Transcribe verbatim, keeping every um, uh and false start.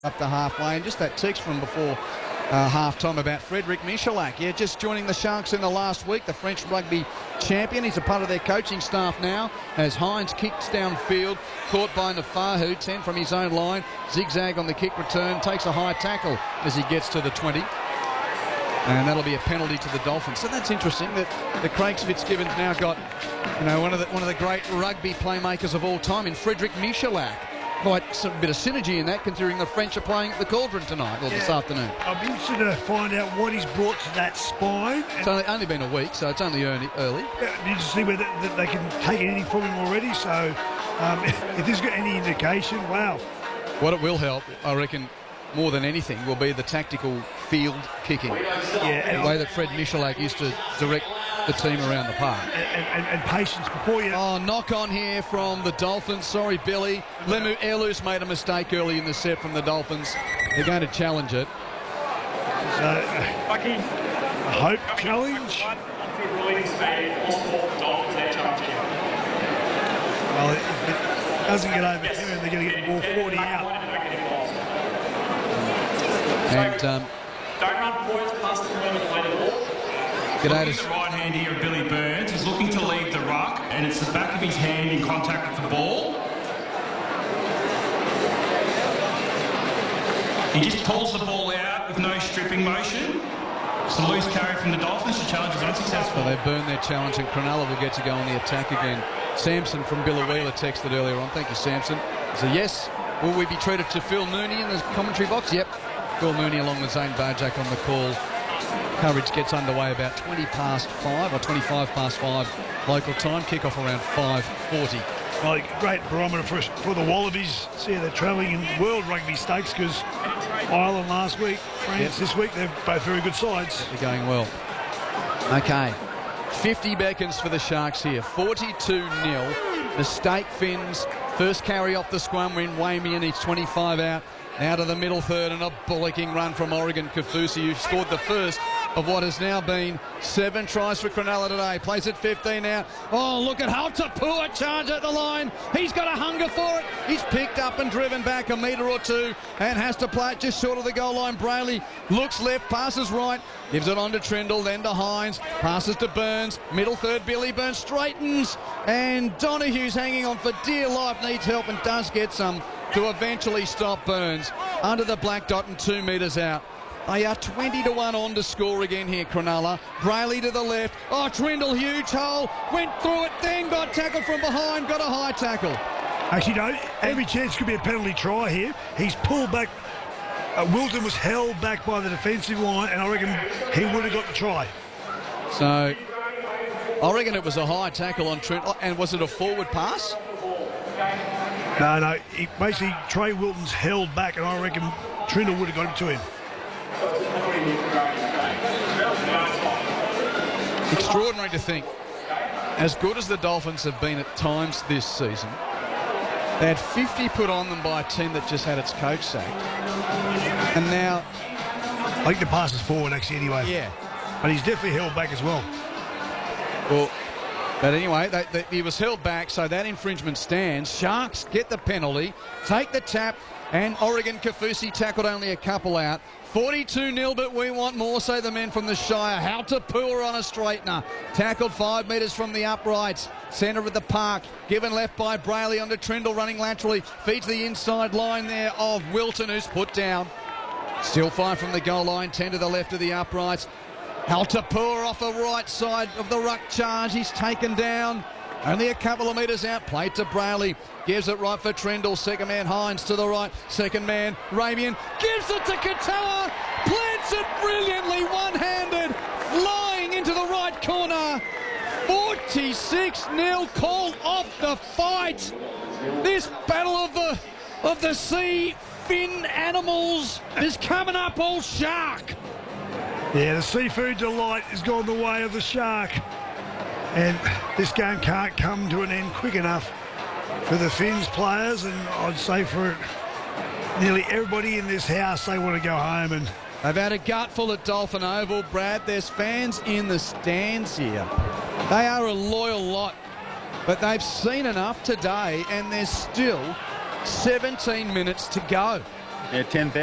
up to halfway, and just that text from before uh, half-time about Frédéric Michalak. Yeah, just joining the Sharks in the last week, the French rugby champion. He's a part of their coaching staff now as Hines kicks downfield, caught by Nafahu, ten from his own line, zigzag on the kick return, takes a high tackle as he gets to the twenty. And that'll be a penalty to the Dolphins. So that's interesting that the Craig Fitzgibbon's now got, you know, one of the one of the great rugby playmakers of all time in Frédéric Michalak. Quite some bit of synergy in that, considering the French are playing at the Cauldron tonight, or yeah, this afternoon. I'll be interested to find out what he's brought to that spine. It's only, only been a week, so it's only early. early. Yeah, you just see whether that they can take anything from him already. So um, if, if this has got any indication, wow. What it will help, I reckon, more than anything, will be the tactical field kicking. Yeah, the way that Fred Michalak used to direct the team around the park. And, and, and patience before you... Oh, knock on here from the Dolphins. Sorry, Billy. Lemu Elus made a mistake early in the set from the Dolphins. They're going to challenge it. So, uh, a hope challenge. Well, if it doesn't get overturned, they're going to get ball forty out. And, um... don't run points past the point of play the ball. Looking at the right hand here of Billy Burns, he's looking to leave the ruck, and it's the back of his hand in contact with the ball. He just pulls the ball out with no stripping motion. It's a loose carry from the Dolphins. The challenge is unsuccessful. So they burn their challenge, and Cronulla will get to go on the attack again. Samson from Billawheeler texted earlier on. Thank you, Samson. So yes, will we be treated to Phil Mooney in the commentary box? Yep. Phil Mooney along with Zane Barjack on the call. Coverage gets underway about twenty past five or twenty-five past five local time. Kick-off around five forty. Well, great barometer for, for the Wallabies. See, they're travelling in World Rugby Stakes because Ireland last week, France yep. this week, they're both very good sides. They're going well. Okay, fifty beckons for the Sharks here. forty-two nil. The State Finns. First carry off the scrum when Wamian, he's twenty-five out. Out of the middle third, and a bullocking run from Oregon Kaufusi, who scored the first of what has now been seven tries for Cronulla today. Plays at fifteen now. Oh, look at Haltapua charge at the line. He's got a hunger for it. He's picked up and driven back a metre or two and has to play it just short of the goal line. Brayley looks left, passes right, gives it on to Trindle, then to Hines, passes to Burns. Middle third, Billy Burns straightens, and Donohue's hanging on for dear life, needs help and does get some to eventually stop Burns under the black dot and two metres out. They are twenty to one on to score again here, Cronulla. Brayley to the left. Oh, Trindle, huge hole. Went through it, then got tackled from behind. Got a high tackle. Actually, no, every chance could be a penalty try here. He's pulled back. Uh, Wilton was held back by the defensive line, and I reckon he would have got the try. So, I reckon it was a high tackle on Trindle. And was it a forward pass? No, no. He, basically, Trey Wilton's held back, and I reckon Trindle would have got it to him. Extraordinary to think, as good as the Dolphins have been at times this season, they had fifty put on them by a team that just had its coach sacked. And now... I think the pass is forward, actually, anyway. Yeah. But he's definitely held back as well. Well... But anyway, they, they, he was held back, so that infringement stands. Sharks get the penalty, take the tap, and Oregon Kaufusi tackled only a couple out. forty-two nil, but we want more, say the men from the Shire. Haltapua on a straightener. Tackled five metres from the uprights. Centre of the park. Given left by Brayley onto Trindle, running laterally. Feeds the inside line there of Wilton, who's put down. Still five from the goal line, ten to the left of the uprights. Haltapua off the right side of the ruck charge. He's taken down. Only a couple of metres out. Played to Brayley. Gives it right for Trindle. Second man Hines to the right. Second man Ramian. Gives it to Katoa. Plants it brilliantly. One-handed. Flying into the right corner. forty-six nil. Called off the fight. This battle of the, of the sea fin animals is coming up all Shark. Yeah, the Seafood Delight has gone the way of the Shark. And this game can't come to an end quick enough for the Finns players, and I'd say for nearly everybody in this house, they want to go home. And they've had a gutful at Dolphin Oval, Brad. There's fans in the stands here. They are a loyal lot, but they've seen enough today, and there's still seventeen minutes to go. Yeah, ten thousand.